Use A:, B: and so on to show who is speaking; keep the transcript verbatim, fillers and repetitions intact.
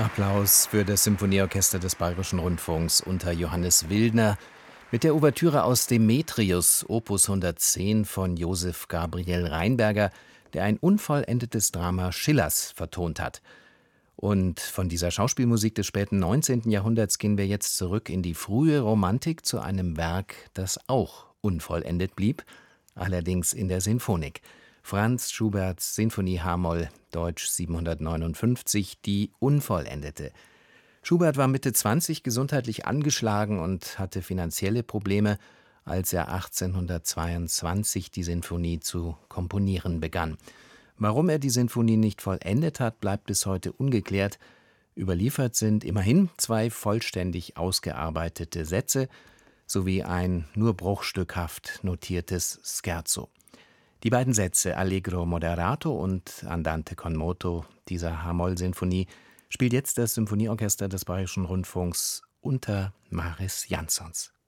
A: Applaus für das Symphonieorchester des Bayerischen Rundfunks unter Johannes Wildner mit der Ouvertüre aus Demetrius, Opus hundertzehn von Joseph Gabriel Rheinberger, der ein unvollendetes Drama Schillers vertont hat. Und von dieser Schauspielmusik des späten neunzehnten Jahrhunderts gehen wir jetzt zurück in die frühe Romantik zu einem Werk, das auch unvollendet blieb, allerdings in der Sinfonik. Franz Schuberts Sinfonie h-Moll, Deutsch siebenhundertneunundfünfzig, die Unvollendete. Schubert war Mitte zwanzig gesundheitlich angeschlagen und hatte finanzielle Probleme, als er achtzehnhundertzweiundzwanzig die Sinfonie zu komponieren begann. Warum er die Sinfonie nicht vollendet hat, bleibt bis heute ungeklärt. Überliefert sind immerhin zwei vollständig ausgearbeitete Sätze sowie ein nur bruchstückhaft notiertes Scherzo. Die beiden Sätze Allegro moderato und Andante con moto dieser h-Moll-Sinfonie spielt jetzt das Symphonieorchester des Bayerischen Rundfunks unter Mariss Jansons.